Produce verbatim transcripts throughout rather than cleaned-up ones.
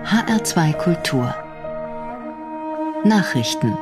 H R zwei Kultur Nachrichten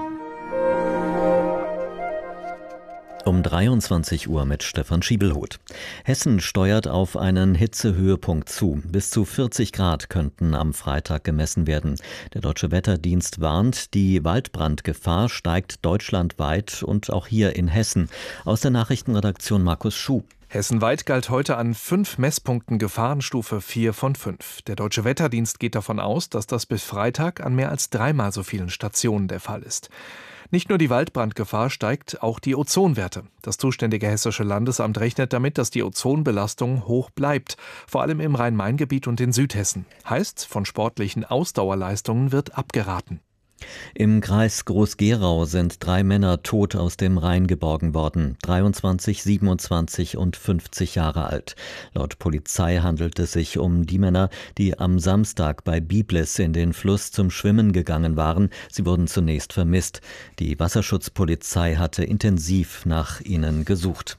Um dreiundzwanzig Uhr mit Stefan Schiebelhuth. Hessen steuert auf einen Hitzehöhepunkt zu. Bis zu vierzig Grad könnten am Freitag gemessen werden. Der Deutsche Wetterdienst warnt, die Waldbrandgefahr steigt deutschlandweit und auch hier in Hessen. Aus der Nachrichtenredaktion Markus Schuh. Hessenweit galt heute an fünf Messpunkten Gefahrenstufe vier von fünf. Der Deutsche Wetterdienst geht davon aus, dass das bis Freitag an mehr als dreimal so vielen Stationen der Fall ist. Nicht nur die Waldbrandgefahr steigt, auch die Ozonwerte. Das zuständige Hessische Landesamt rechnet damit, dass die Ozonbelastung hoch bleibt, vor allem im Rhein-Main-Gebiet und in Südhessen. Heißt, von sportlichen Ausdauerleistungen wird abgeraten. Im Kreis Groß-Gerau sind drei Männer tot aus dem Rhein geborgen worden, dreiundzwanzig, siebenundzwanzig und fünfzig Jahre alt. Laut Polizei handelt es sich um die Männer, die am Samstag bei Biblis in den Fluss zum Schwimmen gegangen waren. Sie wurden zunächst vermisst. Die Wasserschutzpolizei hatte intensiv nach ihnen gesucht.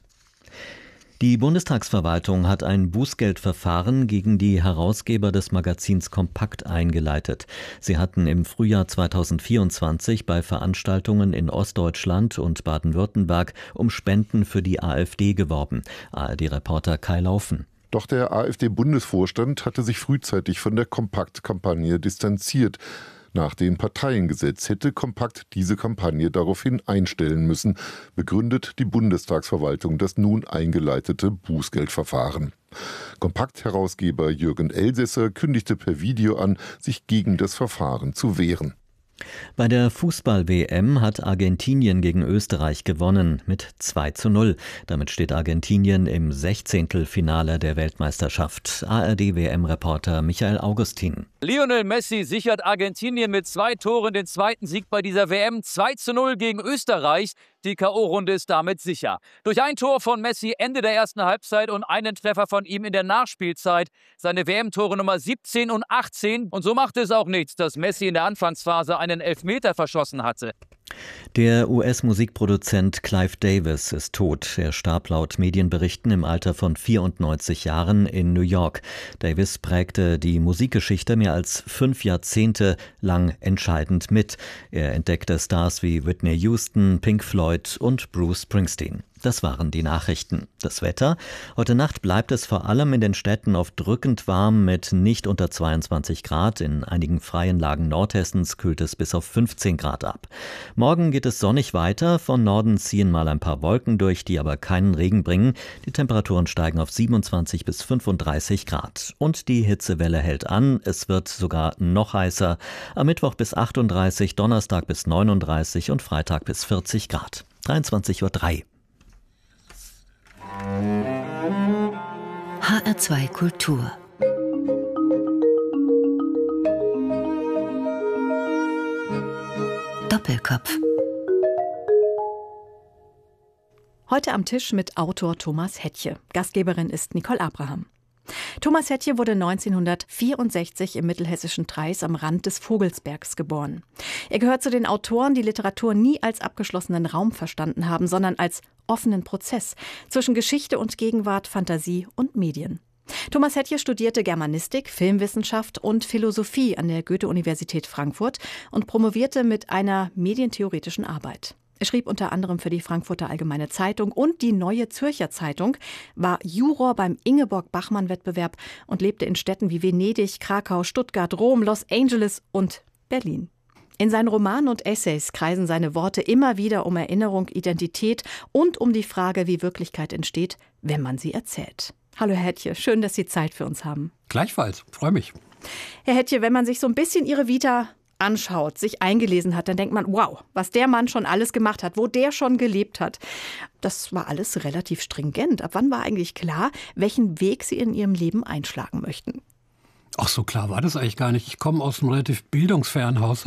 Die Bundestagsverwaltung hat ein Bußgeldverfahren gegen die Herausgeber des Magazins Kompakt eingeleitet. Sie hatten im Frühjahr zweitausendvierundzwanzig bei Veranstaltungen in Ostdeutschland und Baden-Württemberg um Spenden für die AfD geworben. A R D-Reporter Kai Laufen. Doch der AfD-Bundesvorstand hatte sich frühzeitig von der Kompakt-Kampagne distanziert. Nach dem Parteiengesetz hätte Kompakt diese Kampagne daraufhin einstellen müssen, begründet die Bundestagsverwaltung das nun eingeleitete Bußgeldverfahren. Kompakt-Herausgeber Jürgen Elsässer kündigte per Video an, sich gegen das Verfahren zu wehren. Bei der Fußball-W M hat Argentinien gegen Österreich gewonnen mit zwei zu null. Damit steht Argentinien im Sechzehntelfinale der Weltmeisterschaft. A R D-W M-Reporter Michael Augustin. Lionel Messi sichert Argentinien mit zwei Toren den zweiten Sieg bei dieser W M. zwei zu null gegen Österreich. Die K O-Runde ist damit sicher. Durch ein Tor von Messi Ende der ersten Halbzeit und einen Treffer von ihm in der Nachspielzeit. Seine W M-Tore Nummer siebzehn und achtzehn. Und so machte es auch nichts, dass Messi in der Anfangsphase einen Elfmeter verschossen hatte. Der U S-Musikproduzent Clive Davis ist tot. Er starb laut Medienberichten im Alter von vierundneunzig Jahren in New York. Davis prägte die Musikgeschichte mehr als fünf Jahrzehnte lang entscheidend mit. Er entdeckte Stars wie Whitney Houston, Pink Floyd und Bruce Springsteen. Das waren die Nachrichten. Das Wetter? Heute Nacht bleibt es vor allem in den Städten oft drückend warm mit nicht unter zweiundzwanzig Grad. In einigen freien Lagen Nordhessens kühlt es bis auf fünfzehn Grad ab. Morgen geht es sonnig weiter. Von Norden ziehen mal ein paar Wolken durch, die aber keinen Regen bringen. Die Temperaturen steigen auf siebenundzwanzig bis fünfunddreißig Grad. Und die Hitzewelle hält an. Es wird sogar noch heißer. Am Mittwoch bis achtunddreißig, Donnerstag bis neununddreißig und Freitag bis vierzig Grad. dreiundzwanzig Uhr drei. H R zwei Kultur Doppelkopf. Heute am Tisch mit Autor Thomas Hettche. Gastgeberin ist Nicole Abraham. Thomas Hettche wurde neunzehnhundertvierundsechzig im mittelhessischen Treis am Rand des Vogelsbergs geboren. Er gehört zu den Autoren, die Literatur nie als abgeschlossenen Raum verstanden haben, sondern als offenen Prozess zwischen Geschichte und Gegenwart, Fantasie und Medien. Thomas Hettche studierte Germanistik, Filmwissenschaft und Philosophie an der Goethe-Universität Frankfurt und promovierte mit einer medientheoretischen Arbeit. Er schrieb unter anderem für die Frankfurter Allgemeine Zeitung und die Neue Zürcher Zeitung, war Juror beim Ingeborg-Bachmann-Wettbewerb und lebte in Städten wie Venedig, Krakau, Stuttgart, Rom, Los Angeles und Berlin. In seinen Romanen und Essays kreisen seine Worte immer wieder um Erinnerung, Identität und um die Frage, wie Wirklichkeit entsteht, wenn man sie erzählt. Hallo Herr Hettche, schön, dass Sie Zeit für uns haben. Gleichfalls, freue mich. Herr Hettche, wenn man sich so ein bisschen Ihre Vita anschaut, sich eingelesen hat, dann denkt man, wow, was der Mann schon alles gemacht hat, wo der schon gelebt hat. Das war alles relativ stringent. Ab wann war eigentlich klar, welchen Weg Sie in Ihrem Leben einschlagen möchten? Ach, so klar war das eigentlich gar nicht. Ich komme aus einem relativ bildungsfernen Haushalt.